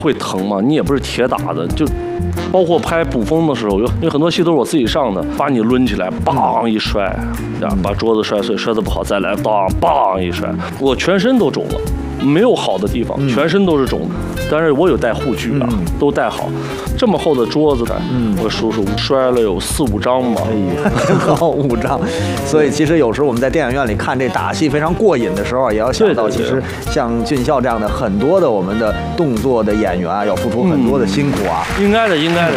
会疼吗？你也不是铁打的，就包括拍捕风的时候，因为很多戏都是我自己上的，把你抡起来，梆一摔，把桌子摔碎，摔得不好再来，梆一摔，我全身都肿了。没有好的地方，全身都是肿的，但是我有带护具啊，都带好。这么厚的桌子，我数数摔了有4、5张吧， 5张。所以其实有时候我们在电影院里看这打戏非常过瘾的时候，也要想到，其实像俊孝这样的很多的我们的动作的演员啊，要付出很多的辛苦啊。 应该的。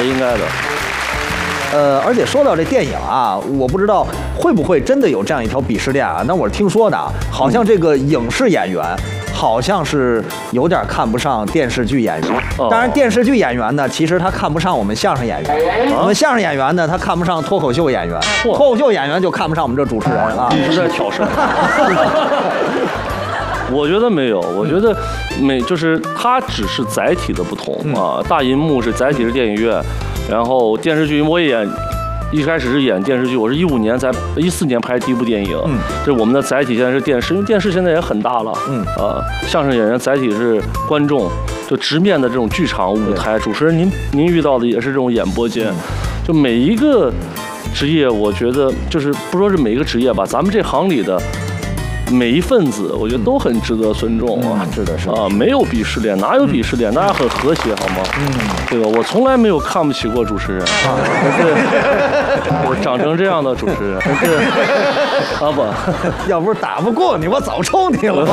而且说到这电影啊，我不知道会不会真的有这样一条鄙视链啊？那我是听说的，好像这个影视演员好像是有点看不上电视剧演员。当然，电视剧演员呢，其实他看不上我们相声演员；我们相声演员呢，他看不上脱口秀演员；脱口秀演员就看不上我们这主持人啊。 你是在挑事？我觉得没有，我觉得就是它只是载体的不同啊。大银幕是载体是电影院，然后电视剧我也演。一开始是演电视剧，我是14年拍第一部电影，这是我们的载体现在是电视，因为电视现在也很大了，相声演员载体是观众，就直面的这种剧场舞台，主持人您遇到的也是这种演播间，就每一个职业，我觉得就是不说是每一个职业吧，咱们这行里的。每一份子，我觉得都很值得尊重啊！ 是的， 没有鄙视链，哪有鄙视链？大家很和谐，好吗？对吧？我从来没有看不起过主持人啊！对，长成这样的主持人，对啊不， 要不是打不过你，我早抽你了。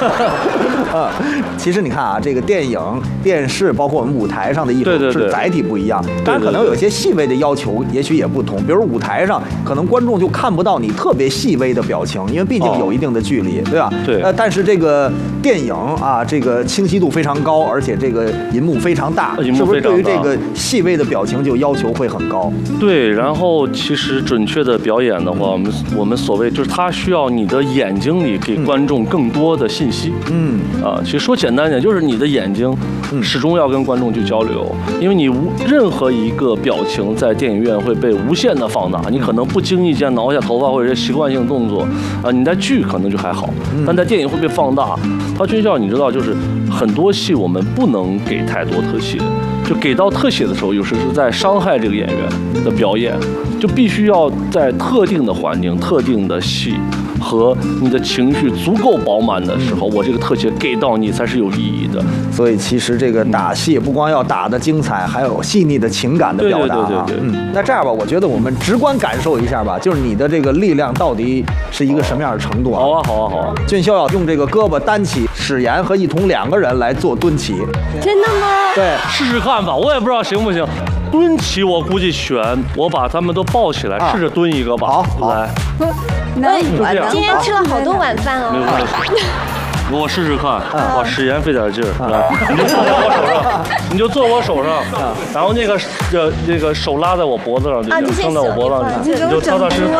其实你看啊，这个电影、电视，包括我们舞台上的艺术，是载体不一样，当然可能有一些细微的要求，也许也不同。比如舞台上，可能观众就看不到你特别细微的表情，因为毕竟有一定的距离，对吧？ 对。 但是这个电影啊，这个清晰度非常高，而且这个银幕非常大，是不是对于这个细微的表情就要求会很高？ 对。然后其实准确的表演的话，我们所谓就是它需要你的眼睛里给观众更多的信息。其实说简单点，就是你的眼睛始终要跟观众去交流，因为你任何一个表情在电影院会被无限的放大，你可能不经意间挠一下头发或者是习惯性动作啊，你在剧可能就还好，但在电影会被放大。他军校你知道，就是很多戏我们不能给太多特写，就给到特写的时候，有时是在伤害这个演员的表演，就必须要在特定的环境、特定的戏和你的情绪足够饱满的时候，我这个特写给到你才是有意义的。 所以其实这个打戏不光要打得精彩，还有细腻的情感的表达啊。 对。 那这样吧，我觉得我们直观感受一下吧，就是你的这个力量到底是一个什么样的程度啊？ 好啊。 俊孝要用这个胳膊担起史岩和一彤2个人来做蹲起。 真的吗？ 对， 试试看吧，我也不知道行不行。蹲起我估计悬，我把他们都抱起来，试着蹲一个吧。 好， 来。 我今天吃了好多晚饭哦。 没有关系。我试试看，把史岩费点劲儿，来，你就坐我手上，然后那个手拉在我脖子上，就撑在我脖子上，你就踏踏实实。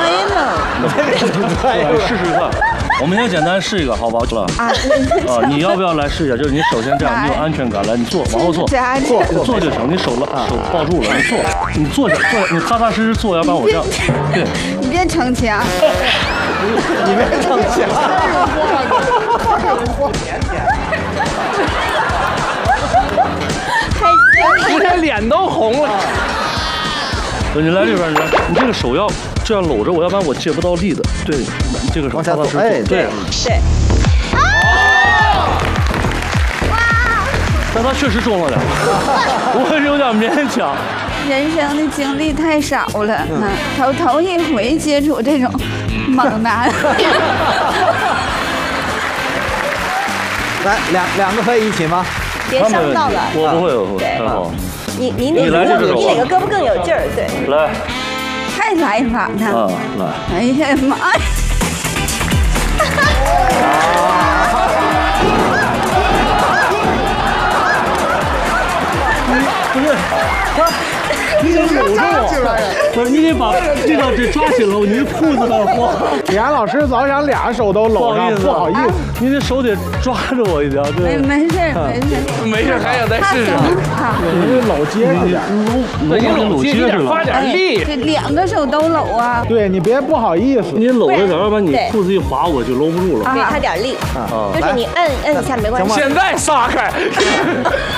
试试看，我们先简单试一个，好吧？你要不要来试一下？就是你首先这样，你有安全感，来，你坐，往后坐，坐就行，你手抱住了，你坐下，你踏踏实实坐，要不然我这样，对， 你别逞强， 你别逞强。 还脸都红了。 你来这边，你这个手要这样搂着我，要不然我借不到力的。对，你这个手踏踏实实。对。但他确实重了点，我有点勉强。 人生的经历太少了，头一回接触这种猛男。 来，两个可以一起吗？ 别伤到了。 我不会，太好。 你哪个胳膊更有劲儿？对。 来。 太来法了。 来。 哎呀妈呀！ 不是，你得搂着我，不是，你得把这个给抓紧了，你裤子都慌。 李安老师早想2手都搂上，不好意思， 你的手得抓着我一点。对， 没事， 还想再试试。 你搂结实点，搂结实了， 发点力。 这2个手都搂啊。 对你别不好意思， 你搂着点，要不然你裤子一滑，我就搂不住了。 给他点力，就是你摁一下没关系。 现在撒开。